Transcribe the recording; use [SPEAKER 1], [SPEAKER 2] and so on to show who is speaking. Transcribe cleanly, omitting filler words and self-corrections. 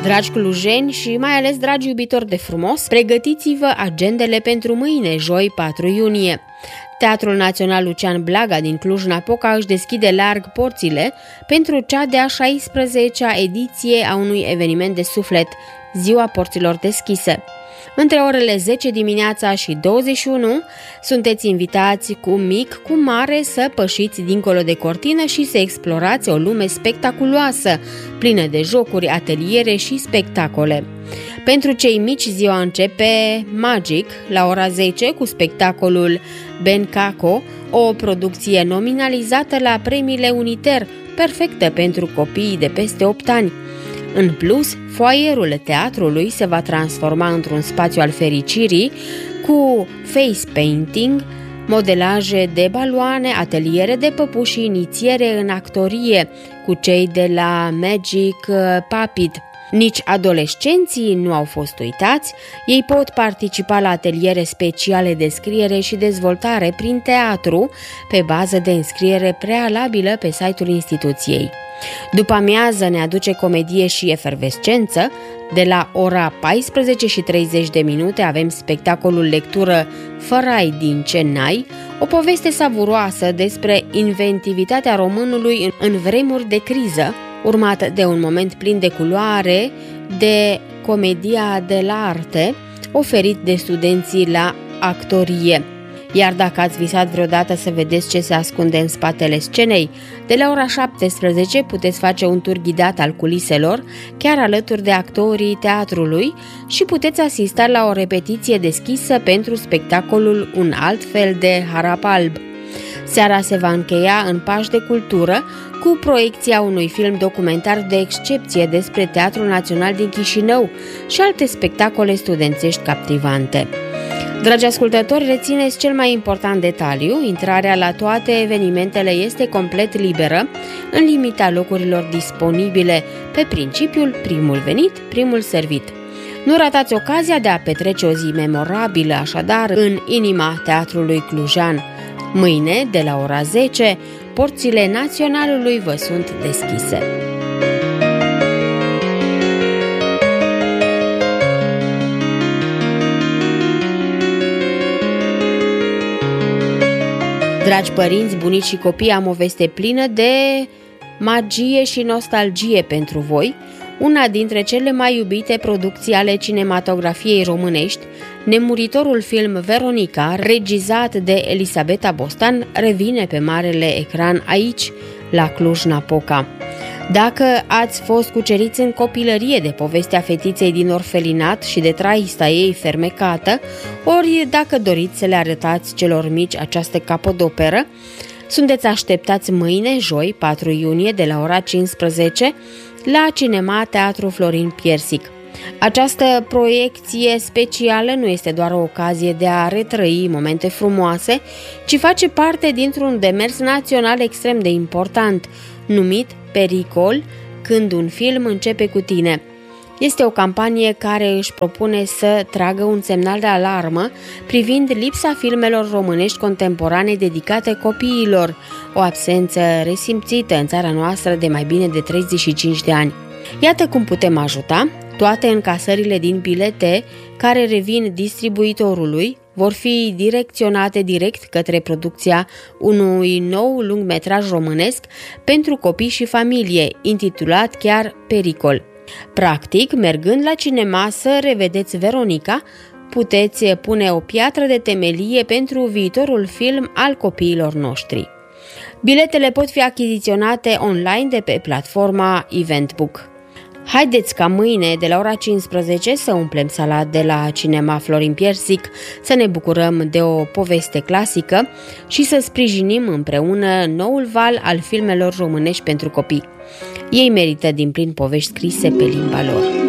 [SPEAKER 1] Dragi clujeni și mai ales dragi iubitori de frumos, pregătiți-vă agendele pentru mâine, joi 4 iunie. Teatrul Național Lucian Blaga din Cluj-Napoca își deschide larg porțile pentru cea de-a 16-a ediție a unui eveniment de suflet, Ziua Porților Deschise. Între orele 10 dimineața și 21 sunteți invitați cu mic, cu mare să pășiți dincolo de cortină și să explorați o lume spectaculoasă, plină de jocuri, ateliere și spectacole. Pentru cei mici, ziua începe magic la ora 10 cu spectacolul Ben Caco, o producție nominalizată la premiile Uniter, perfectă pentru copiii de peste 8 ani. În plus, foaierul teatrului se va transforma într-un spațiu al fericirii cu face painting, modelaje de baloane, ateliere de păpuși și inițiere în actorie cu cei de la Magic Puppet. Nici adolescenții nu au fost uitați, ei pot participa la ateliere speciale de scriere și dezvoltare prin teatru pe bază de înscriere prealabilă pe site-ul instituției. După amiază ne aduce comedie și efervescență. De la ora 14:30 avem spectacolul lectură Fărai din Chennai, o poveste savuroasă despre inventivitatea românului în vremuri de criză, urmat de un moment plin de culoare de comedia dell'arte oferit de studenții la actorie. Iar dacă ați visat vreodată să vedeți ce se ascunde în spatele scenei, de la ora 17 puteți face un tur ghidat al culiselor, chiar alături de actorii teatrului, și puteți asista la o repetiție deschisă pentru spectacolul Un alt fel de harap alb. Seara se va încheia în pași de cultură cu proiecția unui film documentar de excepție despre Teatrul Național din Chișinău și alte spectacole studențești captivante. Dragi ascultători, rețineți cel mai important detaliu: intrarea la toate evenimentele este complet liberă, în limita locurilor disponibile, pe principiul primul venit, primul servit. Nu ratați ocazia de a petrece o zi memorabilă, așadar, în inima teatrului clujan. Mâine, de la ora 10, porțile Naționalului vă sunt deschise. Dragi părinți, bunici și copii, am o veste plină de magie și nostalgie pentru voi. Una dintre cele mai iubite producții ale cinematografiei românești, nemuritorul film Veronica, regizat de Elisabeta Bostan, revine pe marele ecran aici, la Cluj-Napoca. Dacă ați fost cuceriți în copilărie de povestea fetiței din orfelinat și de traista ei fermecată, ori dacă doriți să le arătați celor mici această capodoperă, sunteți așteptați mâine, joi, 4 iunie, de la ora 15, la Cinema Teatru Florin Piersic. Această proiecție specială nu este doar o ocazie de a retrăi momente frumoase, ci face parte dintr-un demers național extrem de important, numit Pericol, când un film începe cu tine. Este o campanie care își propune să tragă un semnal de alarmă privind lipsa filmelor românești contemporane dedicate copiilor, o absență resimțită în țara noastră de mai bine de 35 de ani. Iată cum putem ajuta. Toate încasările din bilete care revin distribuitorului vor fi direcționate direct către producția unui nou lungmetraj românesc pentru copii și familie, intitulat chiar Pericol. Practic, mergând la cinema să revedeți Veronica, puteți pune o piatră de temelie pentru viitorul film al copiilor noștri. Biletele pot fi achiziționate online de pe platforma Eventbook. Haideți ca mâine, de la ora 15, să umplem sala de la Cinema Florin Piersic, să ne bucurăm de o poveste clasică și să sprijinim împreună noul val al filmelor românești pentru copii. Ei merită din plin povești scrise pe limba lor.